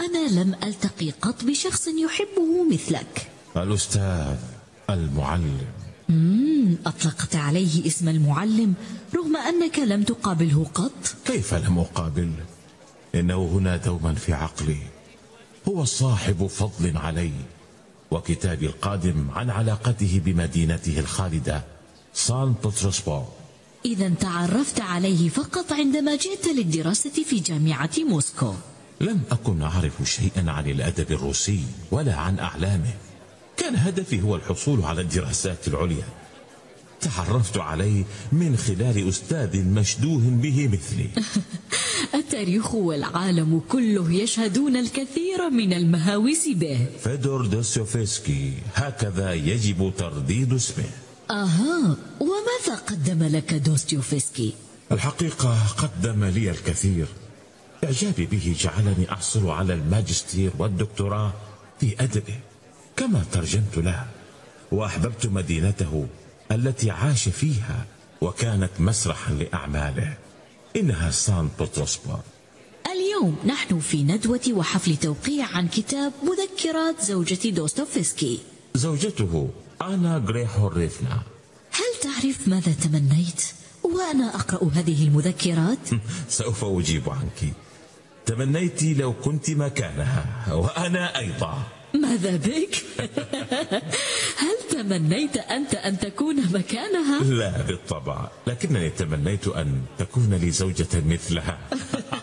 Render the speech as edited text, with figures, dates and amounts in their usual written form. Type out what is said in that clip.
أنا لم ألتقي قط بشخص يحبه مثلك. الأستاذ المعلم. أطلقت عليه اسم المعلم رغم أنك لم تقابله قط؟ كيف لم أقابل؟ إنه هنا دوما في عقلي، هو صاحب فضل علي. وكتابي القادم عن علاقته بمدينته الخالدة سان بطرسبورغ. إذا تعرفت عليه فقط عندما جئت للدراسة في جامعة موسكو. لم أكن أعرف شيئا عن الأدب الروسي ولا عن أعلامه، كان هدفي هو الحصول على الدراسات العليا. تعرفت عليه من خلال أستاذ مشدوه به مثلي. التاريخ والعالم كله يشهدون الكثير من المهاوس به. فيدور دوستويفسكي، هكذا يجب ترديد اسمه. وماذا قدم لك دوستويفسكي؟ الحقيقة قدم لي الكثير. إعجابي به جعلني أحصل على الماجستير والدكتوراه في أدبه، كما ترجمت له. وأحببت مدينته التي عاش فيها وكانت مسرحا لأعماله، إنها سان بطرسبورغ. اليوم نحن في ندوة وحفل توقيع عن كتاب مذكرات زوجة دوستويفسكي. زوجته أنا غريغوريفنا. هل تعرف ماذا تمنيت وأنا أقرأ هذه المذكرات؟ سوف أجيب عنك. تمنيت لو كنت مكانها، وأنا أيضا. ماذا بك؟ هل تمنيت أنت أن تكون مكانها؟ لا بالطبع، لكنني تمنيت أن تكون لي زوجة مثلها.